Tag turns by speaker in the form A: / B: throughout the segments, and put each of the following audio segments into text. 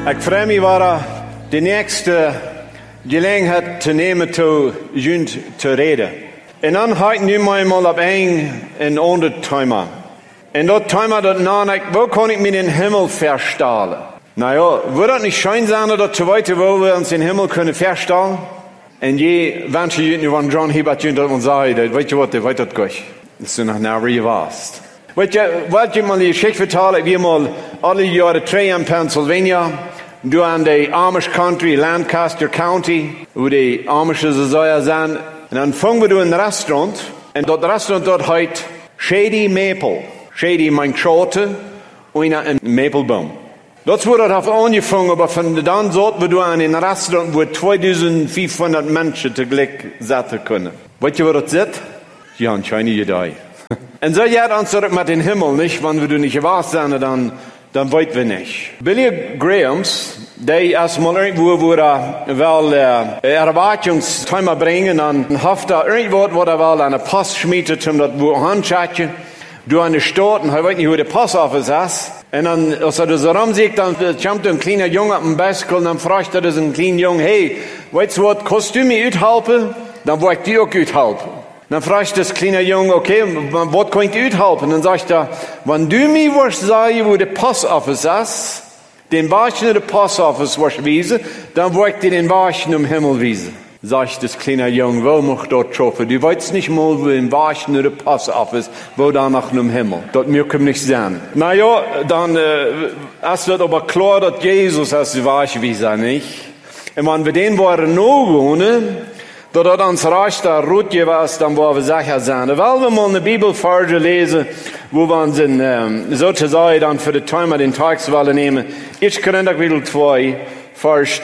A: Ik freue mich, war die nächste Gelegenheit zu nehmen, zu reden. Und dann habe ich nu mal auf ein anderes Thema. Und das Thema, das nachdenkt, wo kann ich mir den Himmel verstellen? Naja, würde das nicht schön sein, dass zu weit, wo wir uns den Himmel können verstellen? Und wenn ich von John Hibbert und sage, weißt du was, das weiß das gar nicht. Das ist noch nicht warst. Weißt du, wollte ich mal die Geschichte vertellen, wir mal alle Jahre 3 in Pennsylvania, du an der Amish Country, Lancaster County, wo die Amische Säuer sind. Und dann fangen wir in ein Restaurant, und das Restaurant dort heißt Shady Maple. Shady meint Schote und ein Maplebaum. Das wurde auf angefangen, aber von dann sollten wir an ein Restaurant, wo 2500 Menschen zu Glück sitzen können. Weißt du, was das ist? Ja, anscheinend Idee. Und so geht uns zurück mit dem Himmel, nicht? Wenn wir nicht wahr sind, dann weit wir nicht. Billy Grahams, der erstmal irgendwo, wo Erwartungsthema bringen, dann hofft irgendwo, wo will eine Post schmiedet, um das wo handschatchen. Du an der Stadt, und ich weiß nicht, wo der Postoffice ist. Und dann, als er so rumsieht, dann kommt ein kleiner Junge auf den Bicycle, und dann fragt er diesen kleinen Jungen, hey, weißt du was, kannst du mir uthelfen? Dann wollte ich dir auch uthelfen. Dann fragt das kleine Junge, okay, was kann ich dir uthelfen? Dann sagt er, wenn du mir was sagen, wo der Postoffice ist, den Wagen der Postoffice was wiesen, dann wollte ich dir den Wagen im Himmel wiesen. Sagt das kleine Junge, wo muss dort schaffen? Du weißt nicht mal, wo den Wagen der Postoffice, wo da nach dem Himmel. Das mir kann nicht sein. Naja, dann es wird aber klar, dass Jesus als die Wagen wiesen, nicht? Und wenn wir den waren noch wohnen, dat ons reich da roetje was, dan waar we sicher zijn. Weil wir mal eine Bibelverse lesen, wo wir uns sozusagen dann für den Thema den Tagswahl nehmen. 1 Korinther Kapitel 2, Vers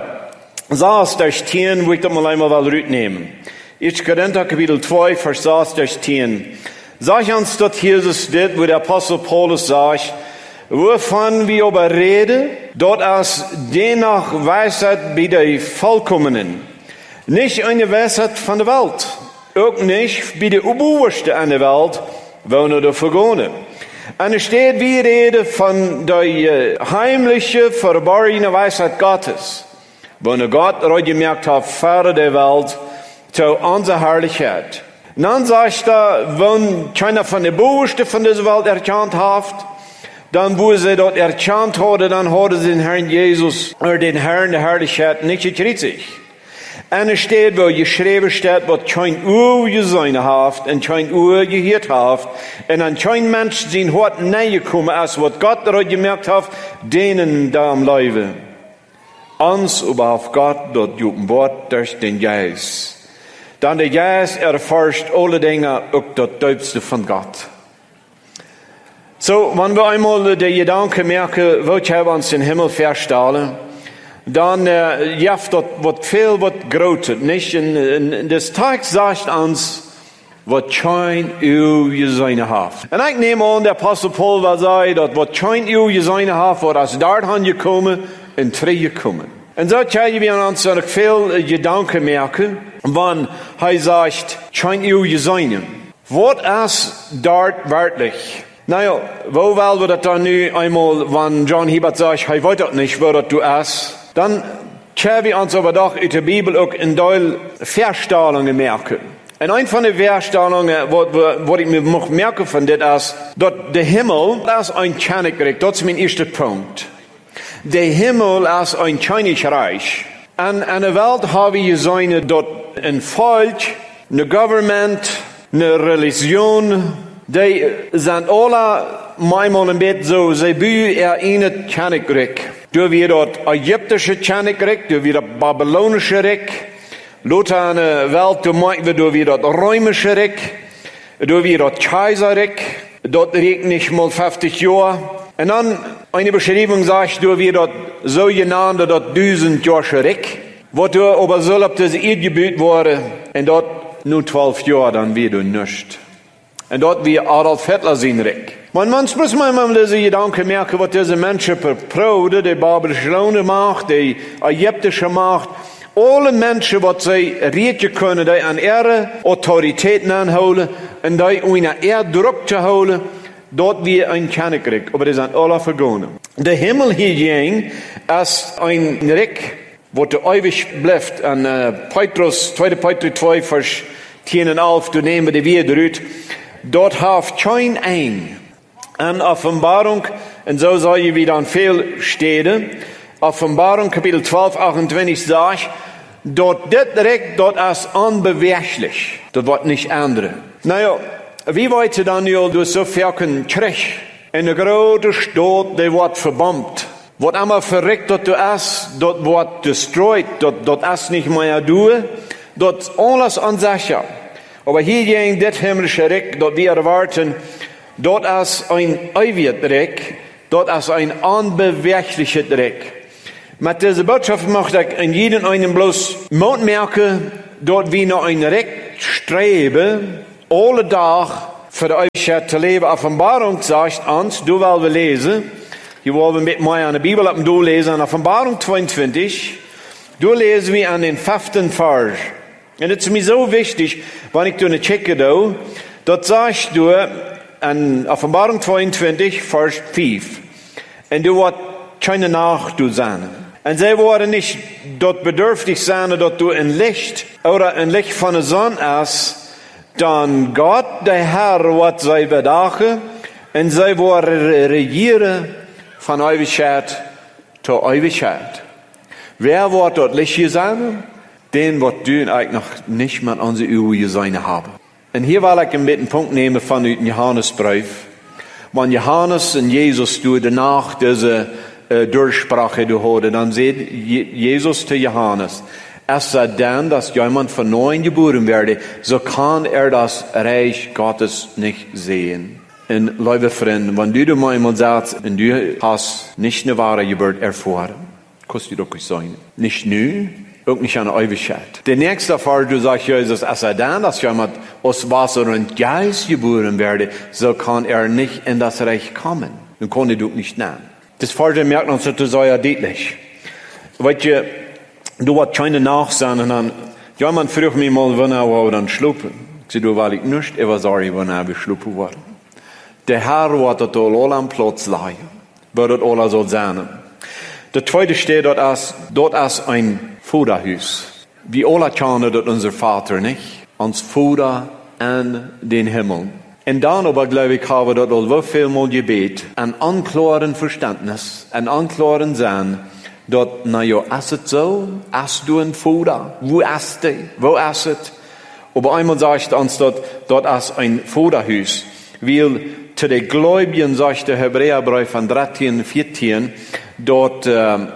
A: 16, wo ich das mal einmal rübernehmen. 1 Korinther Kapitel 2, Vers 16. Sag uns, dass Jesus dit, wo der Apostel Paulus sagt, wovon wir aber reden, dort als dennoch Weisheit bei der Vollkommenen. Nicht eine Weisheit von der Welt. Auch nicht bei der Oberste an der Welt, wo nur der Vergone. Und es steht, wir reden von der heimlichen, verborgenen Weisheit Gottes. Wo nur Gott gemerkt hat, vor der Welt, zu unserer Herrlichkeit. Und dann sagt er, wenn keiner von der Oberste von dieser Welt erkannt hat, dann wo sie dort erkannt hatte, dann hatte sie den Herrn Jesus, oder den Herrn der Herrlichkeit nicht gekriegt. Und es steht, wo geschrieben steht, was kein Uhr gesehen hat, und kein Uhr gehört hat, und an kein Mensch sein Hort näher gekommen ist, was Gott dort gemerkt hat, denen da am Leibe. Uns aber auf Gott dort Wort durch den Geist. Dann der Geist erforscht alle Dinge, auch das Tiefste von Gott. So, wenn wir einmal den Gedanken merken, wo wir uns den Himmel verstellen, dann jaft dat wat veel wat groter, nicht? En des Tag sagt uns, wat kein uw gesehen hat. Und ich nehme an, der Apostel Paul war sagt, dat wat kein uw gesehen hat, wat als dort angekommen und gekommen. Und so können wir uns noch viel Gedanken merken, wann er sagt, kein uw gesehen. Wat ist dort wörtlich? Naja, wo wollen wir das dann nu einmal, wenn John Hibbert sagt, ich weiß das nicht, wo das du ist? Dann können wir uns aber doch in der Bibel auch in Teil Verstellungen merken. Und eine von den Verstellungen, wo ich mir merke von das ist, dass der Himmel ist ein Königreich. Das ist mein erster Punkt. Der Himmel ist ein Königreich. Und in der Welt haben wir gesehen, dass ein Volk, eine Government, eine Religion, die sind alle manchmal ein bisschen so, sie bauen ein Königreich. Du wie das ägyptische Königreich, du wie das babylonische Reich, Lothar an der Welt, du wie das römische Reich, du wie das Kaiserreich, dort reicht nicht mal 50 Jahre. Und dann eine Beschreibung sagt, du wie das sogenannte, das 1000 Jahre Reich, wo du aber soll auf das Erdgebiet wurde, und dort nur 12 Jahre, dann wie du nicht. Und dort wie Adolf Hitler sein Reich. Man muss mal diese Gedanken merken, was diese Menschen verproden, die babylonische Macht, die ägyptische Macht, alle Menschen, was sie reden können, die an ihre Autoritäten anholen, und die ihnen eher Druck zu holen, dort wir ein Königreich, aber das sind alle vergangen. Der Himmel hier ging, als ein Reich, wo der ewig bleibt. An 2. Petrus 2, Vers 10 und 11, du nehmen die wieder rüt. Dort haft kein ein. An Offenbarung, und so soll je wieder an viel Städte, Offenbarung, Kapitel 12, 28, sagt, dort das Recht, dort ist unbeweglich. Das wird nicht ändern. Naja, wie weit dann ja durch so viel Krieg in der großen Stadt, die wird verbombt. Wird einmal verreckt, dort du ist, dort wird destroyed, dort ist nicht mehr du, dort alles an Sache. Aber hier ging das himmlische Recht, dort wir erwarten, dort ist ein ewiges Recht, dort ist ein unbewegliches Recht. Mit dieser Botschaft möchte ich in jedem einen bloß Mut merken, dort wir noch ein Recht streben, alle Tag für die Ewigkeit zu leben. Offenbarung sagt uns, du willst wir lesen, hier wollen wir mit mir an der Bibel lesen, in Offenbarung 22, du lesen wir an den 5. Vers. Und es ist mir so wichtig, wenn ich eine checke, dort sagst du, in Offenbarung 22, Vers 5, und du wirst keine Nacht sein. Und sie wollen nicht dort bedürftig sein, dass du ein Licht oder ein Licht von der Sonne hast, dann Gott, der Herr, wird sie bedachen und sie wollen regieren von Ewigkeit zu Ewigkeit. Wer wird dort Licht sein? Den wird du eigentlich noch nicht mal unsere Uhr sein haben. Und hier will ich einen Punkt nehmen von dem Johannesbrief. Wenn Johannes und Jesus danach diese Durchsprache hatte, dann sagt Jesus zu Johannes, es sei denn, dass jemand von neuem geboren werde, so kann er das Reich Gottes nicht sehen. Und liebe Freunde, wenn du mir einmal sagst, und du hast nicht eine wahre Geburt erfahren, kannst du doch nicht sein. Nicht nur, auch nicht an der Ewigkeit. Der nächste Fall, du sagst, Jesus, es sei denn, dass jemand aus Wasser und Geist geboren werde, so kann er nicht in das Reich kommen. Dann konnte du nicht nehmen. Das Vater merkt uns das sehr deutlich. Weißt du, du wirst keine Nachsehen, und dann, jemand fragt mich mal, wann wir dann schlupen. Ich sage, du, weil ich nicht, ich war sorry, wann wir schlupen werden. Der Herr wird das all am Platz legen. Wird das all so sein. Der zweite steht dort ist ein Vaterhaus. Wie alle kennen das unser Vater, nicht? Uns Vater an den Himmel. Und dann aber, glaube ich, habe dort so viel mal Gebet, ein anklaren Verständnis, ein anklaren Sinn, dort, na ja, ist es so? Hast du ein Vater? Wo ist der? Wo ist es? Aber einmal sagt uns dort ist ein Vaterhaus. Weil zu den Gläubigen sagt der Hebräerbrief von 13, 14, dort,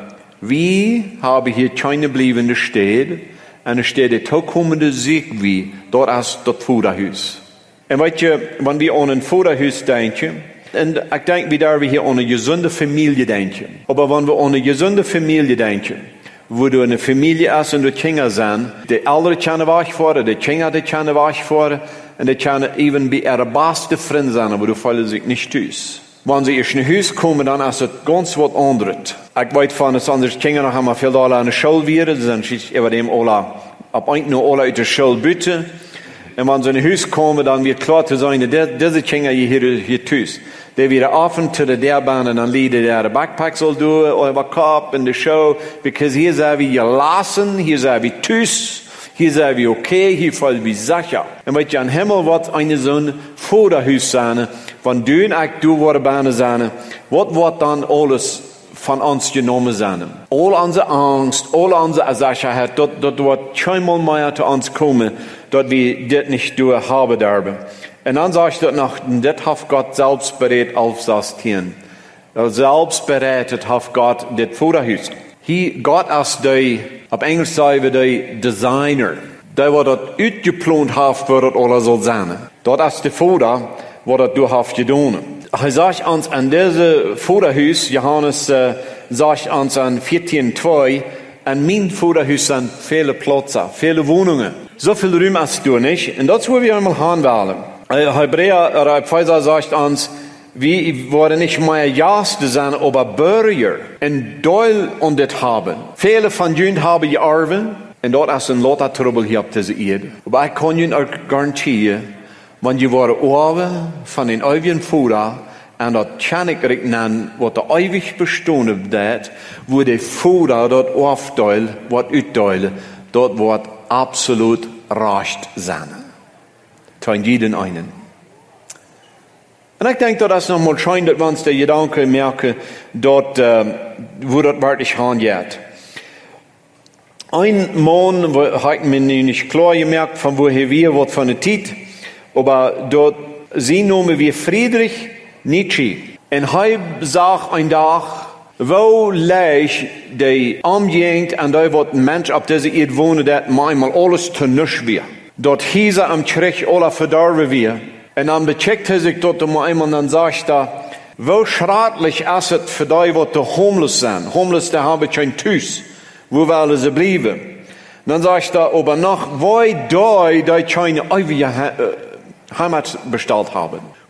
A: wie habe hier keine bleibende Städte, eine Städte tokommende Sieg wie, dort ist das Vaterhaus. Und weißt du, wenn wir an ein Vaterhaus denken, und ich denke, wir hier an eine gesunde Familie denken. Aber wenn wir an eine gesunde Familie denken, wo du eine Familie hast und du Kinder sind, die Eltern können wach fahren, die Kinder können wach fahren, und die können eben bei ihrer besten Freund sein, aber du fallen sich nicht aus. Wenn sie in ein Haus kommen, dann ist es ganz was anderes. Ich weiß von, dass andere Kinder noch einmal viel an der Schule werden, dann schießt über dem alle, ab eigentlich nur alle aus der Schule bitte. Und wenn sie in ein Haus kommen, dann wird klar zu sein, diese Kinder hier tust. Die wieder offen zu der Bahn und dann liegen der Backpack soll durch, oder Kopf in der Show, because hier sind wir gelassen, hier sind wir tüß, hier sind wir okay, hier fallen wir sicher. Und wenn ihr am Himmel wird eine so ein Vaterhaus sein, wenn du und ich du worden Bahnen sein, was wird dann alles von uns genommen sein? All unsere Angst, all unsere Sicherheit, dort wird keinmal mehr zu uns kommen, dort wir das nicht durchhaben dürfen. Und dann sagt er noch, das hat Gott selbst bereit auf das Tieren. Selbst bereitet hat Gott das Vaterhaus. Hier, Gott ist der, auf Englisch sagen wir der Designer. Der, der das ausgeplant hat, wird das alles so sein. Dort ist der Vater, der das du hast getan. Er sagt uns an diesem Vaterhaus, Johannes sagt uns an 14,2, an meinem Vaterhaus sind viele Plätze, viele Wohnungen. So viel Raum hast du nicht. Und das wollen wir einmal haben. Hebräer oder Epheser sagt uns, wir wollen nicht mehr Gäste sein, aber Bürger und Teil an das haben. Viele von ihnen haben geerbt und dort ist ein Lot Trouble hier auf dieser Erde. Aber ich kann Ihnen auch garantieren, Want je wordt oren van een eeuwigen Vader en dat kan ik rekenen wat de eeuwig bestående dat, wo de Vader dat afdeel, wat uitdelen, dat wordt absoluut recht zijn. Ten jeden einen. En ik denk dat is nochmal schön, dat we uns de gedanken merken, dat, wo dat wirklich handelt. Ein Mann hat mir nicht klar gemerkt, von woher wir, was von der Zeit, aber dort, sie nennen wir Friedrich Nietzsche. Und er sagt ein Tag, wo leicht die umgängt und da wird ein Mensch auf dieser Erde wohnen, der manchmal alles zu nichts wird. Dort hieß er am Krieg alle verdorben wird. Und dann becheckt er sich dort einmal und dann sagt er, wo schrecklich ist es für die, die homeless sind. Homeless, da haben kein Tüß. Wo wollen sie bleiben? Dann sagt er, aber noch, wo die keine ewige Heimat bestellt haben.